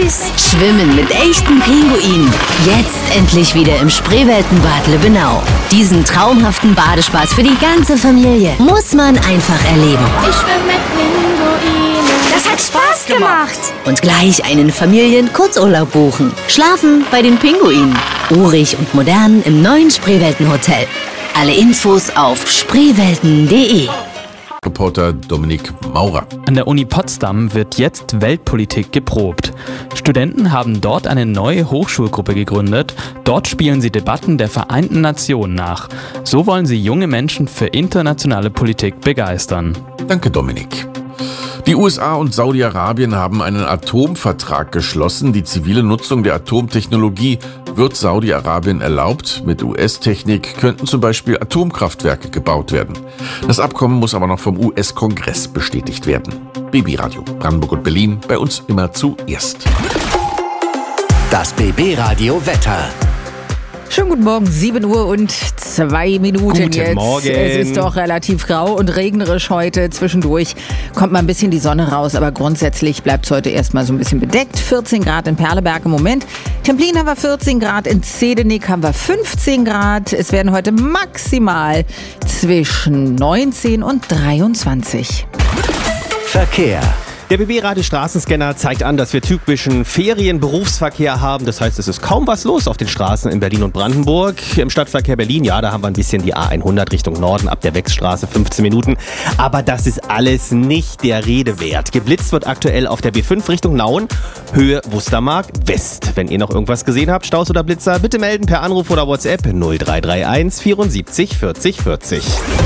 süß. Schwimmen mit echten Pinguinen. Jetzt endlich wieder im Spreeweltenbad Lübbenau. Diesen traumhaften Badespaß für die ganze Familie muss man einfach erleben. Ich schwimme mit Pinguinen. Das hat Spaß gemacht. Und gleich einen Familien-Kurzurlaub buchen. Schlafen bei den Pinguinen. Urig und modern im neuen Spreeweltenhotel. Alle Infos auf spreewelten.de. Reporter Dominik Maurer. An der Uni Potsdam wird jetzt Weltpolitik geprobt. Studenten haben dort eine neue Hochschulgruppe gegründet. Dort spielen sie Debatten der Vereinten Nationen nach. So wollen sie junge Menschen für internationale Politik begeistern. Danke, Dominik. Die USA und Saudi-Arabien haben einen Atomvertrag geschlossen. Die zivile Nutzung der Atomtechnologie wird Saudi-Arabien erlaubt. Mit US-Technik könnten zum Beispiel Atomkraftwerke gebaut werden. Das Abkommen muss aber noch vom US-Kongress bestätigt werden. BB Radio Brandenburg und Berlin, bei uns immer zuerst. Das BB Radio Wetter. Schönen guten Morgen, 7 Uhr und 2 Minuten Guten jetzt. Morgen. Es ist doch relativ grau und regnerisch heute. Zwischendurch kommt mal ein bisschen die Sonne raus, aber grundsätzlich bleibt es heute erstmal so ein bisschen bedeckt. 14 Grad in Perleberg im Moment. Templin haben wir 14 Grad, in Zedenik haben wir 15 Grad. Es werden heute maximal zwischen 19 und 23. Verkehr. Der BB-Radio Straßenscanner zeigt an, dass wir typischen Ferien-Berufsverkehr haben. Das heißt, es ist kaum was los auf den Straßen in Berlin und Brandenburg. Im Stadtverkehr Berlin, ja, da haben wir ein bisschen die A100 Richtung Norden ab der Wechsstraße, 15 Minuten. Aber das ist alles nicht der Rede wert. Geblitzt wird aktuell auf der B5 Richtung Nauen, Höhe Wustermark West. Wenn ihr noch irgendwas gesehen habt, Staus oder Blitzer, bitte melden per Anruf oder WhatsApp 0331 74 40 40.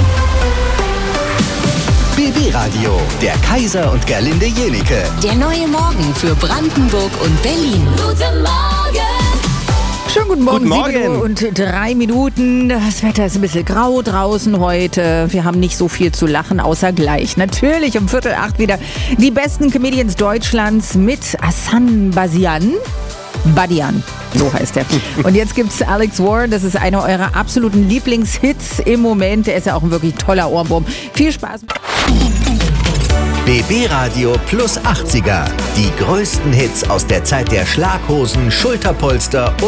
BB Radio, der Kaiser und Gerlinde Jenike. Der neue Morgen für Brandenburg und Berlin. Guten Morgen. Schönen guten Morgen, Guten Morgen. 7 Uhr und 3 Minuten. Das Wetter ist ein bisschen grau draußen heute. Wir haben nicht so viel zu lachen, außer gleich. Natürlich um 7:45 wieder die besten Comedians Deutschlands mit Hassan Badian, so heißt er. Und jetzt gibt's Alex Warren, das ist einer eurer absoluten Lieblingshits im Moment. Der ist ja auch ein wirklich toller Ohrwurm. Viel Spaß. BB Radio plus 80er. Die größten Hits aus der Zeit der Schlaghosen, Schulterpolster